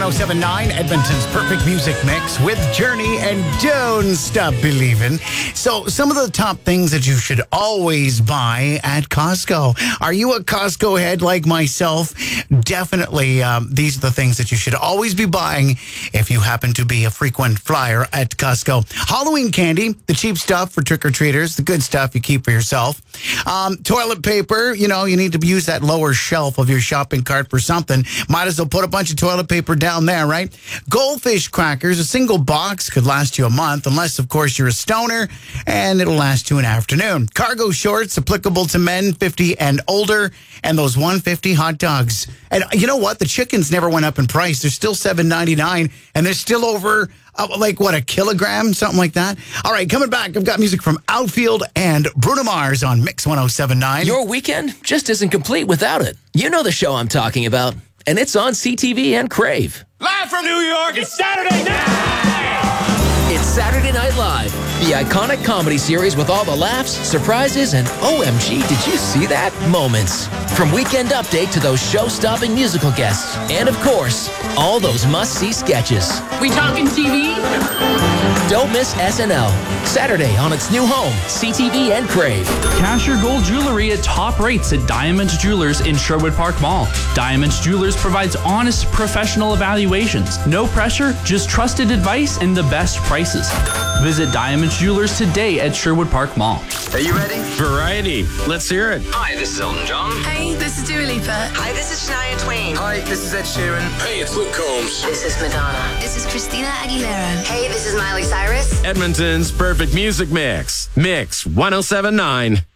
1079, Edmonton's perfect music mix with Journey and Don't Stop Believing. So, some of the top things that you should always buy at Costco. Are you a Costco head like myself? Definitely, these are the things that you should always be buying if you happen to be a frequent flyer at Costco. Halloween candy, the cheap stuff for trick-or-treaters, the good stuff you keep for yourself. Toilet paper, you need to use that lower shelf of your shopping cart for something. Might as well put a bunch of toilet paper down there, right? Goldfish crackers, a single box could last you a month, unless, of course, you're a stoner, and it'll last you an afternoon. Cargo shorts, applicable to men 50 and older, and those 150 hot dogs. And you know what? The chickens never went up in price. They're still $7.99, and they're still over, a kilogram? Something like that. All right, coming back, I've got music from Outfield and Bruno Mars on Mix 1079. Your weekend just isn't complete without it. You know the show I'm talking about, and it's on CTV and Crave. Live from New York, it's Saturday night! It's Saturday Night Live, the iconic comedy series with all the laughs, surprises, and OMG, did you see that? Moments. From Weekend Update to those show-stopping musical guests. And of course, all those must-see sketches. We talking TV? Don't miss SNL. Saturday on its new home, CTV and Crave. Cash your gold jewelry at top rates at Diamond Jewelers in Sherwood Park Mall. Diamond Jewelers provides honest, professional evaluations. No pressure, just trusted advice and the best prices. Visit Diamond Jewelers today at Sherwood Park Mall. Are you ready? Variety. Let's hear it. Hi, this is Elton John. Hey, this is Dua Lipa. Hi, this is Shania Twain. Hi, this is Ed Sheeran. Hey, it's Luke Combs. This is Madonna. This is Christina Aguilera. Hey, this is Miley Cyrus. Edmonton's perfect music mix. Mix 1079.